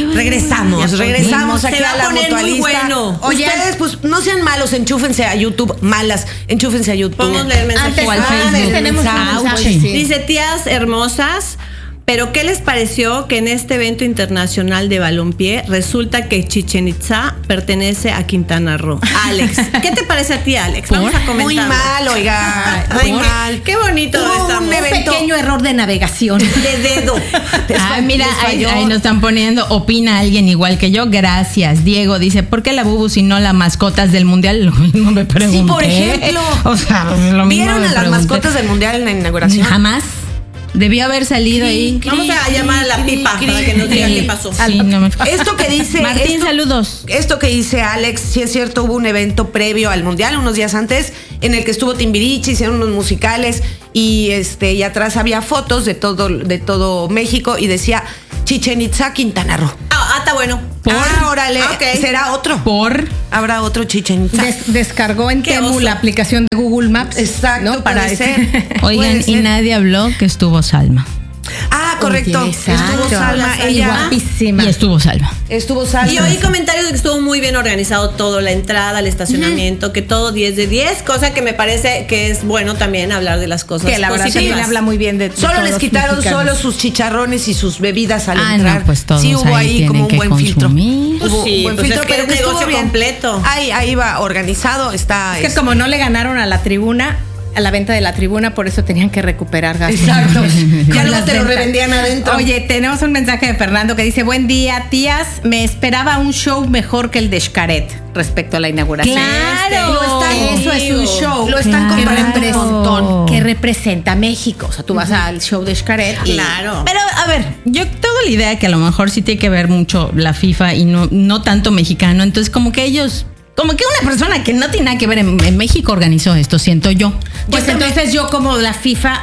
Regresamos aquí a la Mutualista. Bueno. Ustedes, pues, no sean malos, enchúfense a YouTube. Enchúfense a YouTube. Podemos leer mensajes. Antes tenemos un mensaje. Sí. Dice, tías hermosas, pero ¿qué les pareció que en este evento internacional de balompié resulta que Chichén Itzá pertenece a Quintana Roo? Alex, ¿qué te parece a ti, Alex? Vamos a comentar. Muy mal, oiga. Muy mal. Qué bonito estamos. Un pequeño error de navegación. De dedo. Mira, ahí nos están poniendo, opina alguien igual que yo. Gracias. Diego dice, ¿por qué la Bubu si no las mascotas del mundial? Lo mismo me pregunté. Sí, por ejemplo. O sea, lo mismo ¿Vieron a las mascotas del mundial en la inauguración? Jamás. Debió haber salido ahí. Vamos a llamar a la pipa para que nos diga qué pasó. Sí, no me... Esto que dice... Martín, saludos. Esto que dice Alex, sí es cierto, hubo un evento previo al mundial, unos días antes, en el que estuvo Timbiriche, hicieron unos musicales y atrás había fotos de todo México y decía Chichén Itzá, Quintana Roo. Está bueno. Órale, Okay. será otro. Habrá otro Chichén Itzá. Descargó en Temu la aplicación de Google Maps. Exacto, ¿no? Para ser. Oigan, y nadie habló que estuvo Salma. Correcto. Oye, estuvo Salma, ella guapísima. Y estuvo Salma. Estuvo Salma. Y oí comentarios de que estuvo muy bien organizado todo, la entrada, el estacionamiento, que todo 10 de 10, cosa que me parece que es bueno también hablar de las cosas Que la verdad positivas. también habla muy bien de Solo todos les los quitaron mexicanos. solo sus chicharrones y sus bebidas al entrar. No, pues todos sí hubo ahí como un que buen filtro. consumir. Pues Hubo sí, un buen pues filtro, es que pero es un estuvo negocio bien. completo. Ahí va organizado, está. Es que como no le ganaron a la tribuna, a la venta de la tribuna, por eso tenían que recuperar gastos. Exacto. Ya Con no las te lo ventas. revendían adentro. Oye, tenemos un mensaje de Fernando que dice, buen día, tías, me esperaba un show mejor que el de Xcaret respecto a la inauguración. ¡Claro! Eso es un show. Lo están Claro. comparando un montón. Que representa a México. O sea, tú vas al show de Xcaret y... Claro. Pero, a ver, yo tengo la idea que a lo mejor sí tiene que ver mucho la FIFA y no tanto mexicano. Entonces, como que ellos... Como que una persona que no tiene nada que ver en México organizó esto, siento yo. Pues entonces yo como la FIFA,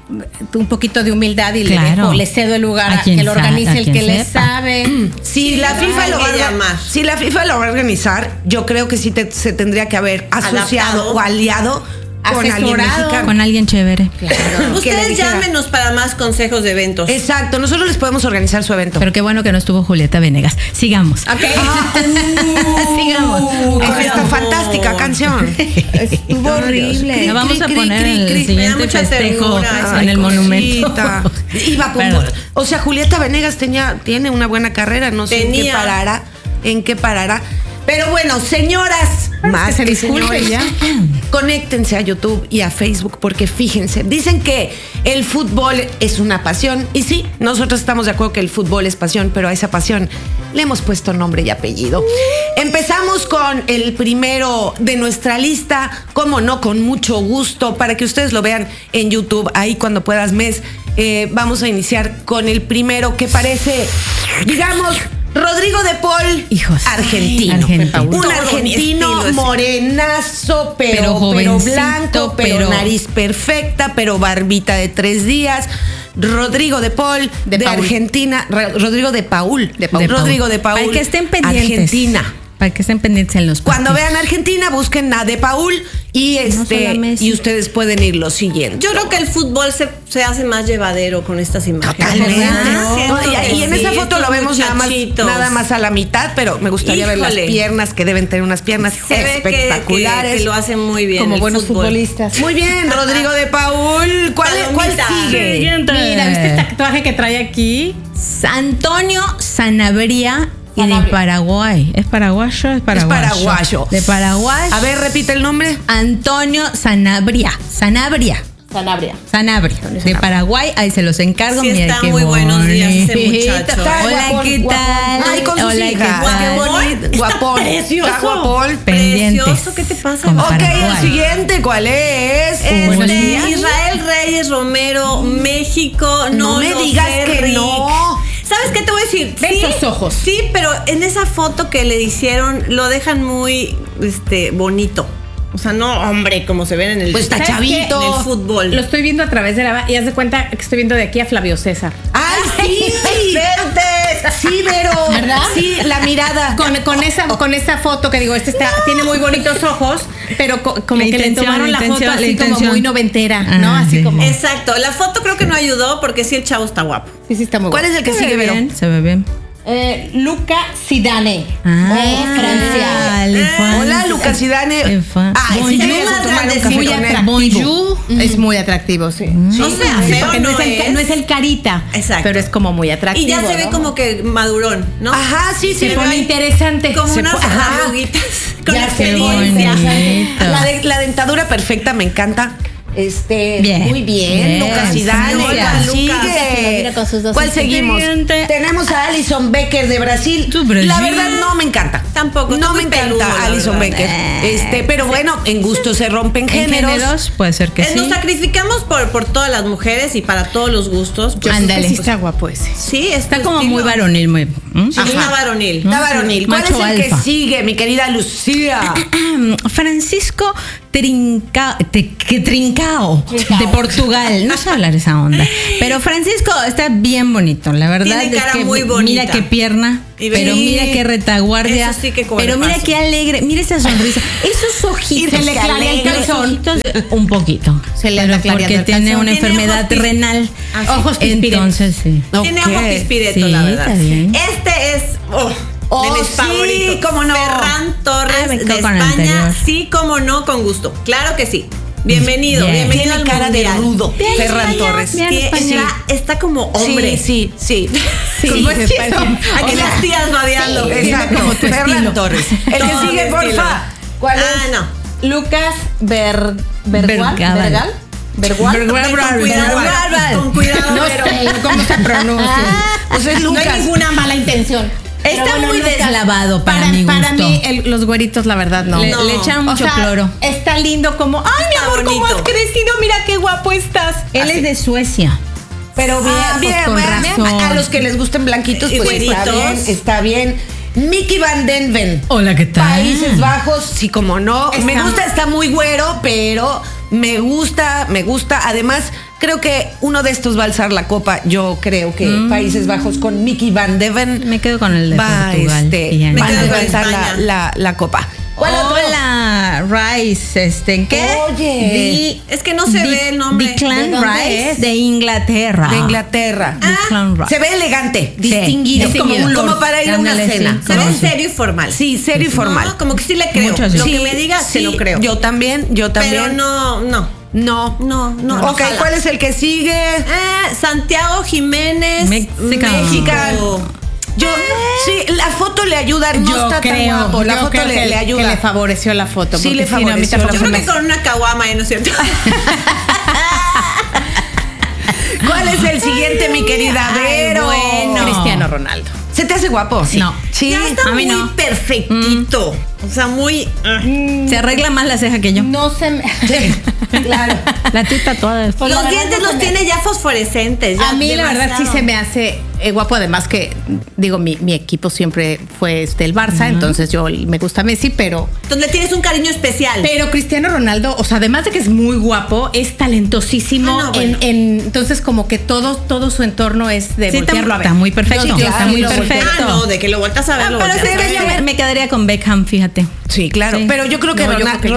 un poquito de humildad y Claro. le cedo el lugar A a quien que lo organice a el quien que le sepa. sabe. Si la FIFA lo va hay que llamar. si la FIFA lo va a organizar, yo creo que sí se tendría que haber asociado Adaptado. o aliado con alguien Asesorado. mexicano. Con alguien chévere. Que le Ustedes dijera. llámenos para más consejos de eventos. Exacto, nosotros les podemos organizar su evento. Pero qué bueno que no estuvo Julieta Venegas. Sigamos. Sigamos. Esta fantástica canción. Estuvo horrible. La vamos a poner en el Me da siguiente mucha festejo ternura, en el monumento. Cosita. Iba por, Perdón. o sea, Julieta Venegas tiene una buena carrera, no sé Tenía. en qué parará. Pero bueno, señoras, más que se que disculpe señores, ya. conéctense a YouTube y a Facebook porque fíjense, dicen que el fútbol es una pasión y sí, nosotros estamos de acuerdo que el fútbol es pasión, pero a esa pasión le hemos puesto nombre y apellido. Empezamos con el primero de nuestra lista, como no, con mucho gusto, para que ustedes lo vean en YouTube, ahí cuando puedas, Mes. Vamos a iniciar con el primero que parece, digamos, Rodrigo de Paul, Hijos. argentino. Argentino. Un Todo mi argentino estilo ese. morenazo, pero jovencito, blanco, pero nariz perfecta, pero barbita de 3 días. Rodrigo de Paul, de Paul. Argentina. Rodrigo de Paul. Rodrigo de Paul. Para que estén pendientes. Argentina. Para que estén pendientes en los Cuando partidos. vean Argentina, busquen a De Paul y solo Messi. y ustedes pueden ir lo siguiente. Yo creo que el fútbol se hace más llevadero con estas imágenes. Totalmente. ¿Verdad? Siento Y en que esa sí, foto lo estos vemos muchachitos. nada más a la mitad, pero me gustaría ver las Híjole. piernas, que deben tener unas piernas Se ve espectaculares. que lo hacen muy bien. Como el buenos fútbol. futbolistas. Muy bien, Rodrigo de Paul. ¿Cuál Palomita. sigue? Mira, ¿viste este tatuaje que trae aquí? Antonio Sanabria y de Paraguay. ¿Es paraguayo? Es paraguayo. De Paraguay. A ver, repite el nombre. Antonio Sanabria. Sanabria. De Paraguay, ahí se los encargo. Sí, Mira está qué muy buenos días ese bonito. muchacho. Hola, Guapón, ¿qué guapón. tal? Ay, con sus Hola, ¿qué hijas. tal? Qué bonito. Guapón. precioso. Está guapón. Pendientes. Precioso, ¿qué te pasa? Como Ok, Paraguay. el siguiente, ¿cuál es? Buenos días. Israel Reyes Romero, México. No me lo digas sé, que Rick. no. ¿Sabes qué te voy a decir? Ve esos ojos. Sí, pero en esa foto que le hicieron lo dejan muy bonito. O sea, no, hombre, como se ven en el, Pues está ¿Sabes chavito. qué? en el fútbol. Lo estoy viendo a través de la... Y haz de cuenta que estoy viendo de aquí a Flavio César. ¡Ay, sí! Vente. Sí, Vero. ¿Verdad? Sí, la mirada. Con esa foto que digo, tiene muy bonitos ojos, pero como La que le intención, tomaron la la foto intención, así la como intención. muy noventera, Ah, ¿no? Así sí. como... Exacto. La foto creo que no ayudó porque sí el chavo está guapo. Sí, está muy ¿Cuál bueno. es el que Se sigue, ve Vero? bien, se ve bien. Luca Zidane. Francia. Hola, Lucas Zidane. Bonjour. Bonjour. Es muy atractivo, sí. No sé, feo porque no es el carita. Exacto. Pero es como muy atractivo. Y ya se ve ¿no? como que madurón, ¿no? Ajá, sí, Se sí. pone interesante. Como Se unas po- ajá. arruguitas con Ya sé, experiencia. bonito. La dentadura perfecta, me encanta. Bien. Muy bien, Bien. Lucas Zidane. Señora ¿Cuál Lucas. sigue? Mira con sus dos ¿Cuál seguimos? expedientes. Tenemos a Alison Becker de Brasil. Tu Brasil. La verdad no me encanta. Tampoco, No está me muy encanta peludo, la Alison verdad. Becker. Pero bueno, en gusto se rompen En géneros. géneros, puede ser que sí. Nos sacrificamos por todas las mujeres y para todos los gustos. Pues, Ándale. Sí está guapo ese. sí, Está tu como estilo. muy varonil, muy. Sí, está varonil. Está varonil. ¿Cuál Macho es el alfa. que sigue, mi querida Lucía? Francisco Trincao de Portugal. No sé hablar esa onda. Pero Francisco está bien bonito. La verdad Tiene es cara que muy bonita. mira qué pierna. Y Pero sí, mira qué retaguardia. eso sí que pero mira cuerpazo. qué alegre. Mira esa sonrisa. Esos ojitos. Y se le clarea el alegres, calzón. ojitos, un poquito. Se le Pero anda clareando porque el tiene calzón. una Tiene enfermedad ojos renal. Ojos pispiretos. Entonces sí. Tiene Ok. ojo pispireto, Sí, la verdad. está bien. Este es de mis sí, favoritos. cómo no. Ferran Torres Ah, me de quedo con el España. anterior. Sí, cómo no, con gusto. Claro que sí. Bienvenido, Bien. bienvenido Tiene al cara de mundial. rudo. Bien, Ferran España, Torres. bien. Que España. está como hombre. Sí. Como se es parece. Aquí las tías babeando. Exacto. como tu Ferran estilo. Torres. El que Todo sigue, mi porfa. estilo. ¿Cuál es? No. Lucas Vergabal. Vergal. Con cuidado, No pero sé cómo se pronuncia. Pues es No hay Lucas. ninguna mala intención. Está Pero bueno, muy Lucas, deslavado para mi gusto. Para mí, los güeritos, la verdad, no. Le echaron mucho cloro. Está lindo como, ay, mi Está amor, ¿cómo bonito. has crecido? Mira qué guapo estás. Él es de Suecia. Pero bien, Ah, pues bien, con bien. razón. A los que les gusten blanquitos, Y pues está güeritos. bien, está bien. Mickey Van Den Ven. Hola, ¿qué tal? Países Bajos, sí, como no. Me gusta, está muy güero, pero me gusta. Además, creo que uno de estos va a alzar la copa. Yo creo que Países Bajos con Mickey Van de Ven Me quedo con el de va, Portugal. Bien. van a quedo con levantar España. la copa. ¿Cuál otro? Hola, Rice, ¿en qué? Oye. es que no se ve el nombre. Declan ¿De dónde Rice es? de Inglaterra. De Inglaterra. Declan Rice. Se ve elegante, distinguido, distinguido. como para ir a una Ándale, cena. sí. Se ve No, sí. serio y formal. Sí, serio y formal. No, como que sí le creo. Mucho, Lo sí. que me diga, se lo creo. Yo también. Pero no. No. Ok, ojalá. ¿cuál es el que sigue? Santiago Jiménez, Mexicano. México. Yo, sí, la foto le ayuda, no Yo está tan creo, guapo. La yo foto creo le que ayuda. le favoreció la foto. Sí, porque le si no, a mí favoreció tampoco Yo la se creo me que con una caguama, ¿no es cierto? ¿Cuál es el siguiente, mi querida Vero? bueno. Cristiano Ronaldo. ¿Se te hace guapo? No. Sí. Ya está a mí muy no. perfectito. O sea, muy. Se arregla más la ceja que yo. No se me... Sí, claro. La tita toda. Pues la Los verdad dientes no los se me- tiene ya fosforescentes. ya A mí la verdad sí demasiado. se me hace guapo, además que digo mi equipo siempre fue el Barça, entonces yo me gusta Messi, pero Entonces le tienes un cariño especial. Cristiano Ronaldo, o sea, además de que es muy guapo, es talentosísimo, Ah, no, bueno. entonces como que todo su entorno es de Sí, voltearlo a ver. está muy perfecto. Yo Está sí muy lo volteo. perfecto. No, de que lo vueltas a ver. lo Pero volteas sí a que yo ver. me quedaría con Beckham, fíjate. Sí, claro. Sí. Pero yo creo que No, yo creo que yo-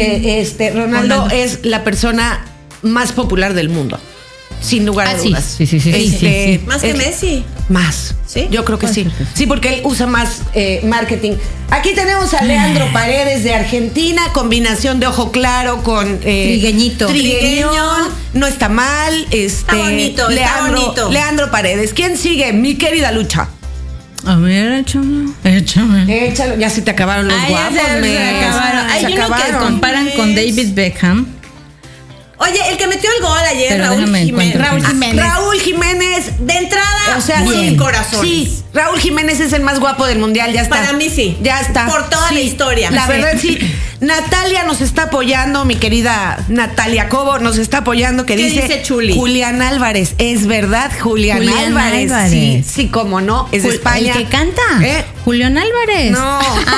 Ronaldo Ronaldo. es la persona más popular del mundo. Sin lugar a Ah, sí. dudas. Sí. Más que es- Messi. Más. ¿Sí? Yo creo que sí. Sí, porque él usa más marketing. Aquí tenemos a Leandro Paredes de Argentina, combinación de ojo claro con Trigueñito. trigueñón. No está mal. Está bonito, está bonito. Leandro Paredes. ¿Quién sigue? Mi querida Lucha. A ver, échame. Échalo. Ya se te acabaron los Ay, ya guapos. se men. acabaron. Se Hay uno que acabaron. comparan con David Beckham. Oye, el que metió el gol ayer, Pero Raúl déjame Jiménez. encuentro. Raúl Jiménez. Raúl Jiménez. De entrada, O sea, muy sí, corazones. sí, Raúl Jiménez es el más guapo del mundial, ya está. Para mí sí. Ya está. Por toda la historia. La Sí. verdad sí. Natalia nos está apoyando, mi querida Natalia Cobo nos está apoyando que ¿Qué dice dice Chuli? Julián Álvarez, es verdad, Julián Álvarez. Sí, sí, como no, es de España. El que canta. ¿Eh? Julián Álvarez. No.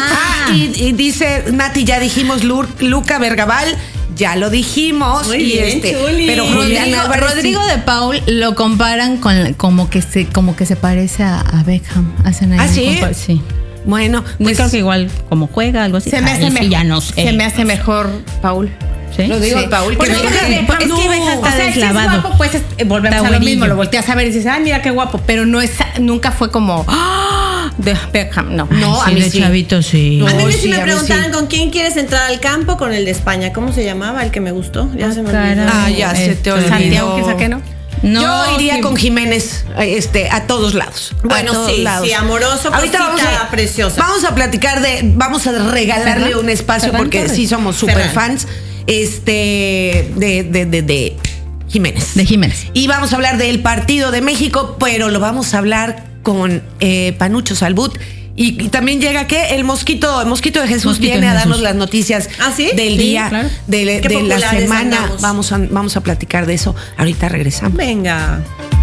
Y dice Nati, ya dijimos Luca Vergabal, ya lo dijimos. Muy y bien, Chuli. pero Julián Álvarez sí. Rodrigo de Paul lo comparan con como que se parece a Beckham. Hacen ahí ¿Ah, un sí? sí. Bueno, Yo pues creo que igual como juega, algo así. Se me hace Ay, sí, mejor. ya no sé. Se me hace mejor Paul. ¿Sí? lo digo Sí. Paul, Porque que es que Beckham está o sea, si es deslavado. guapo, pues volvemos Está a lo mismo, buenillo. lo volteas a ver y dices, ay, mira qué guapo, pero no es, nunca fue como, ¡ah! De Beckham, no. No, a Sí, mí de sí. chavito, sí. No, A mí sí, sí me a mí preguntaban sí. con quién quieres entrar al campo, con el de España. ¿Cómo se llamaba el que me gustó? Ya se me olvidó. caray. Ah, ya se te olvidó. Santiago Quizá, ¿no? No, Yo iría sí. con Jiménez a todos lados. Bueno, a todos sí, lados. sí, amoroso, Ahorita cosita preciosa. Vamos a platicar vamos a regalarle Ferran. un espacio Ferran porque Torres. sí somos super Ferran. fans de Jiménez. De Jiménez. Y vamos a hablar del partido de México, pero lo vamos a hablar con Panucho Salbut. Y también llega que el mosquito de Jesús Mosquito viene de a darnos Jesús. las noticias ¿Ah, sí? del Sí, día, claro. de Qué la populares semana. andamos. Vamos a platicar de eso. Ahorita regresamos. Venga.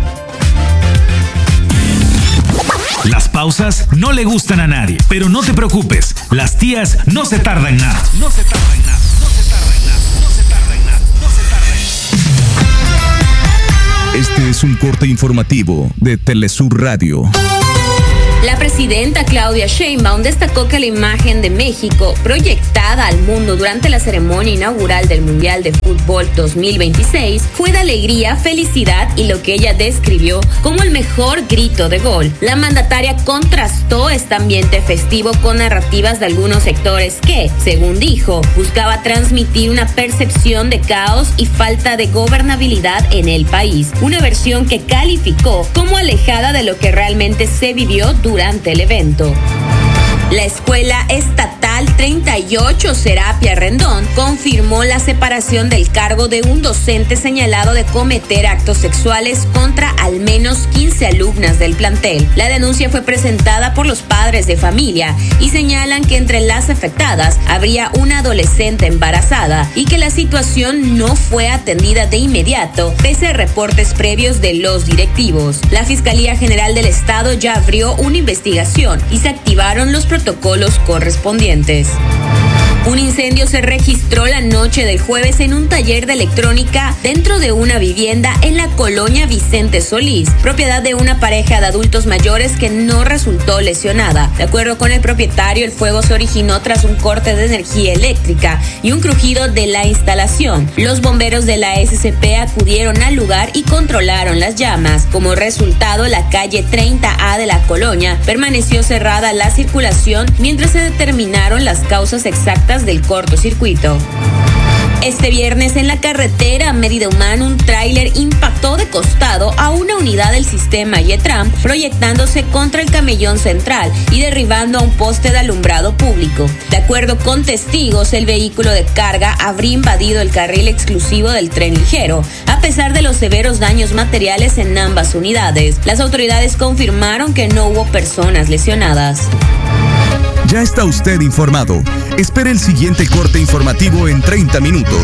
Las pausas no le gustan a nadie, pero no te preocupes, las tías no se tardan nada. No se tardan nada, no se tardan nada, no se tardan nada, no se tardan nada. Este es un corte informativo de Telesur Radio. La presidenta Claudia Sheinbaum destacó que la imagen de México proyectada al mundo durante la ceremonia inaugural del Mundial de Fútbol 2026 fue de alegría, felicidad y lo que ella describió como el mejor grito de gol. La mandataria contrastó este ambiente festivo con narrativas de algunos sectores que, según dijo, buscaba transmitir una percepción de caos y falta de gobernabilidad en el país, una versión que calificó como alejada de lo que realmente se vivió durante el evento. La Escuela Estatal 38 Serapia Rendón confirmó la separación del cargo de un docente señalado de cometer actos sexuales contra al menos 15 alumnas del plantel. La denuncia fue presentada por los padres de familia y señalan que entre las afectadas habría una adolescente embarazada y que la situación no fue atendida de inmediato pese a reportes previos de los directivos. La Fiscalía General del Estado ya abrió una investigación y se activaron los protocolos correspondientes. Un incendio se registró la noche del jueves en un taller de electrónica dentro de una vivienda en la colonia Vicente Solís, propiedad de una pareja de adultos mayores que no resultó lesionada. De acuerdo con el propietario, el fuego se originó tras un corte de energía eléctrica y un crujido de la instalación. Los bomberos de la SCP acudieron al lugar y controlaron las llamas. Como resultado, la calle 30A de la colonia permaneció cerrada la circulación mientras se determinaron las causas exactas del cortocircuito. Este viernes en la carretera Mérida-Humán, un tráiler impactó de costado a una unidad del sistema YETRAM, proyectándose contra el camellón central y derribando a un poste de alumbrado público. De acuerdo con testigos, el vehículo de carga habría invadido el carril exclusivo del tren ligero, a pesar de los severos daños materiales en ambas unidades. Las autoridades confirmaron que no hubo personas lesionadas. Ya está usted informado. Espere el siguiente corte informativo en 30 minutos.